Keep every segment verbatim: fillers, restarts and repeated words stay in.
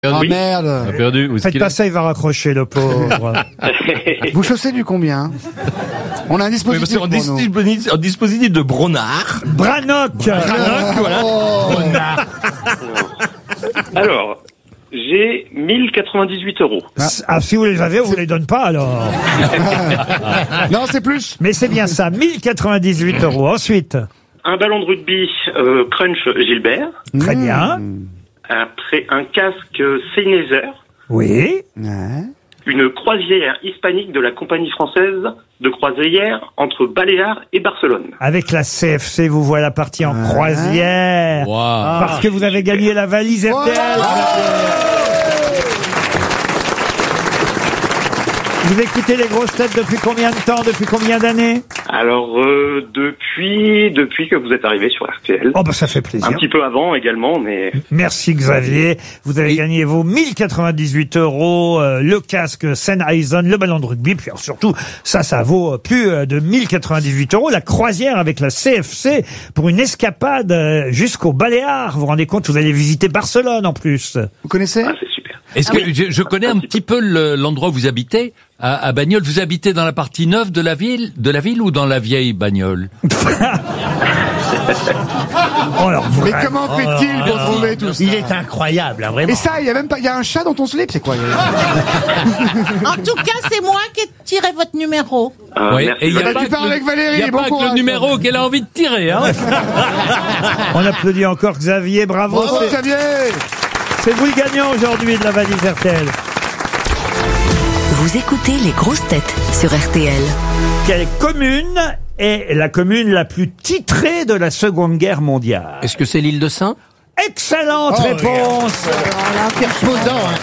Ah Oui. merde. On a perdu. Où est-ce Faites qu'il pas est ça, il va raccrocher, le pauvre. Vous chaussez du combien? On a un Oui, dispositif parce qu'en pour nous. dispositif, en dispositif de Bronard. Brannock. Brannock, voilà. Bronard. Alors, j'ai mille quatre-vingt-dix-huit euros. Ah, si vous les avez, on vous les donne pas, alors. Non, c'est plus. Mais c'est bien ça, mille quatre-vingt-dix-huit euros. Ensuite, Un ballon de rugby euh, Crunch Gilbert. très bien. Après, un casque Sennheiser. Oui. Ouais. Une croisière hispanique de la compagnie française de croisière entre Baléares et Barcelone. Avec la C F C, vous voilà parti en croisière. Wow. Parce que vous avez gagné la valise R T L. Vous écoutez les grosses têtes depuis combien de temps, depuis combien d'années? Alors, euh, depuis depuis que vous êtes arrivé sur R T L. Oh, bah ça fait plaisir. Un petit peu avant également, mais... Merci Xavier. Vous avez gagné vos mille quatre-vingt-dix-huit euros, euh, le casque Sennheiser, le ballon de rugby, puis alors, surtout, ça, ça vaut plus euh, de mille quatre-vingt-dix-huit euros. La croisière avec la C F C pour une escapade euh, jusqu'au Baléares. Vous vous rendez compte, vous allez visiter Barcelone en plus. Vous connaissez? Ah, c'est super. Est-ce que je, je connais un petit peu le- l'endroit où vous habitez à, à Bagnols. Vous habitez dans la partie neuve de la ville, de la ville ou dans la vieille Bagnols? Oh, alors, Mais vraiment. comment fait-il pour trouver tout ça? Il est incroyable, hein, vraiment. Et ça, il y a même pas, il y a un chat dans ton slip, c'est quoi? En tout cas, c'est moi qui ai tiré votre numéro. Ah, Oui, merci. et il y a Bah, pas tu que parles le- avec Valérie, il y a bon pas que courage. le numéro qu'elle a envie de tirer, hein. On applaudit encore Xavier, bravo. Bravo, C'est- Xavier! C'est vous le gagnant aujourd'hui de la valise R T L. Vous écoutez les grosses têtes sur R T L. Quelle commune est la commune la plus titrée de la Seconde Guerre mondiale? Est-ce que c'est l'île de Saint? Excellente Oh, réponse Posant, hein.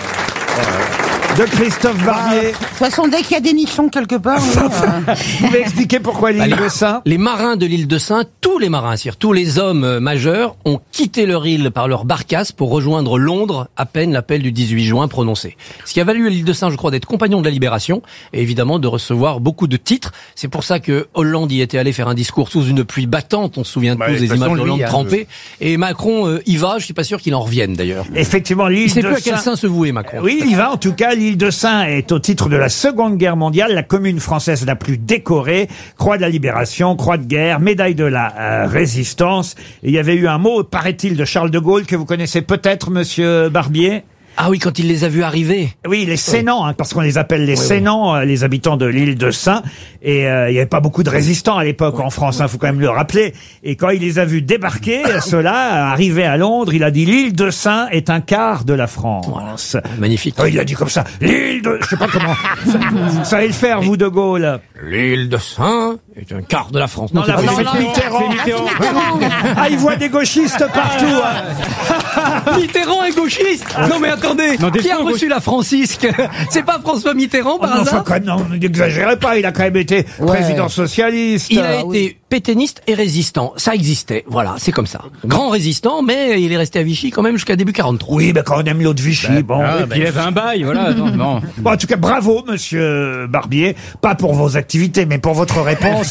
de Christophe Barbier. De toute façon, dès qu'il y a des nichons quelque part, oui, euh, Vous pouvez expliquer pourquoi l'île de Saint? Les marins de l'île de Saint, tous les marins, c'est-à-dire tous les hommes euh, majeurs, ont quitté leur île par leur barcasse pour rejoindre Londres à peine l'appel du dix-huit juin prononcé. Ce qui a valu à l'île de Saint, je crois, d'être compagnon de la Libération et évidemment de recevoir beaucoup de titres. C'est pour ça que Hollande y était allé faire un discours sous une pluie battante. On se souvient Bah, tous de des toute images façon, de Hollande lui, hein, trempé. Et Macron euh, y va, je suis pas sûr qu'il en revienne d'ailleurs. Effectivement, Il l'île sait de plus à quel Saint. saint se vouer, Macron. Oui, il y va. En tout cas, l'île de Saint est au titre de la Seconde Guerre mondiale la commune française la plus décorée. Croix de la Libération, Croix de guerre, médaille de la euh, Résistance. Et il y avait eu un mot, paraît-il, de Charles de Gaulle que vous connaissez peut-être, Monsieur Barbier. Ah oui, quand il les a vus arriver. Oui, les Sénans, hein, parce qu'on les appelle les Sénans, euh, les habitants de l'île de Saint. Et euh, il n'y avait pas beaucoup de résistants à l'époque en France, il faut quand même le rappeler. Et quand il les a vus débarquer, ceux-là, arrivés à Londres, il a dit l'île de Saint est un quart de la France. Magnifique. Oh, il l'a dit comme ça. L'île de... Je sais pas comment... Vous savez le faire, vous, de Gaulle. L'île de Saint est un quart de la France. Non, là, c'est vous pas faites Mitterrand. Mitterrand. Ah, il voit des gauchistes partout. hein. Mitterrand est gauchiste. Non mais attendez, qui a reçu la Francisque? C'est pas François Mitterrand Oh, par non, enfin, hasard? quand même, non, n'exagérez pas, il a quand même été président socialiste. Il a Ah, oui. été pétainiste et résistant. Ça existait. Voilà, c'est comme ça. Grand résistant, mais il est resté à Vichy quand même jusqu'à début quarante-trois. Oui, ben quand on aime l'autre Vichy, bon. Ah, puis il avait un bail, voilà. Non, non. Bon, en tout cas, bravo, monsieur Barbier. Pas pour vos activités, mais pour votre réponse.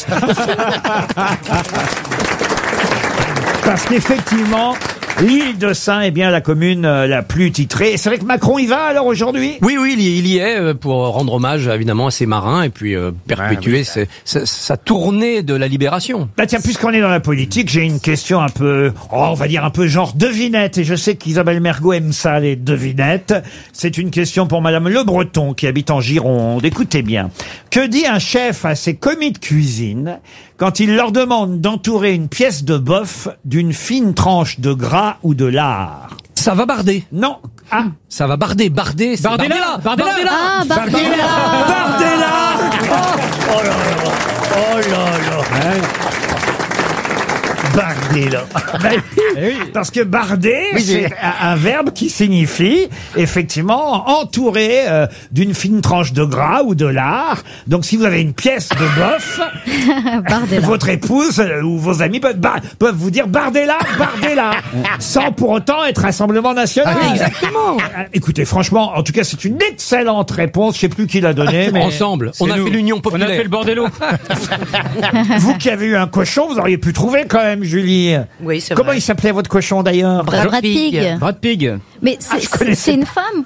Parce qu'effectivement, l'île de Saint est bien la commune euh, la plus titrée. Et c'est vrai que Macron y va alors aujourd'hui? Oui, oui, il y, il y est euh, pour rendre hommage évidemment à ses marins et puis euh, perpétuer ses- sa, sa tournée de la libération. Bah tiens, puisqu'on est dans la politique, j'ai une question un peu, oh, on va dire un peu genre devinette. Et je sais qu'Isabelle Mergo aime ça, les devinettes. C'est une question pour Madame Le Breton, qui habite en Gironde. Écoutez bien. Que dit un chef à ses commis de cuisine quand il leur demande d'entourer une pièce de bœuf d'une fine tranche de gras ou de lard? Ça va barder. Non. Ah. Ça va barder, barder. c'est Bardella, Bardella. Ah, Bardella. Bardella. Oh là là. Oh là là. Bardella. Parce que barder, c'est un, un verbe qui signifie effectivement entourer euh, d'une fine tranche de gras ou de lard. Donc si vous avez une pièce de bœuf, votre épouse euh, ou vos amis peuvent, bar- peuvent vous dire Bardella, Bardella, sans pour autant être Rassemblement National. Ah, exactement. Euh, Écoutez, franchement, en tout cas, c'est une excellente réponse. Je sais plus qui l'a donnée, mais Ensemble, on C'est a nous. fait l'union On a populaire. fait le bordello. vous qui avez eu un cochon, vous auriez pu trouver quand même, Julie. Oui, c'est Comment vrai. il s'appelait votre cochon d'ailleurs? Brad Pig. Brad Pig. Mais Ah, c'est je connaissais c'est une femme